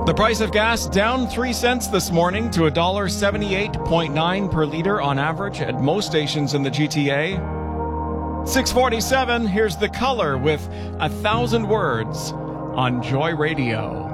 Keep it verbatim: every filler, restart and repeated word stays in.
The price of gas down three cents this morning to one dollar seventy-eight point nine per liter on average at most stations in the G T A. six forty-seven, here's The Color with A Thousand Words on Joy Radio.